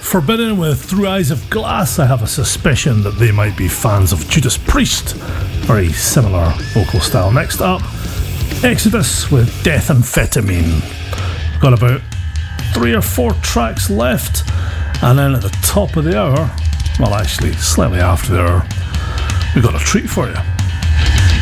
Forbidden with Through Eyes of Glass. I have a suspicion that they might be fans of Judas Priest. Very similar vocal style. Next up, Exodus with Death Amphetamine. We've got about 3 or 4 tracks left, and then at the top of the hour, well actually slightly after the hour, we've got a treat for you.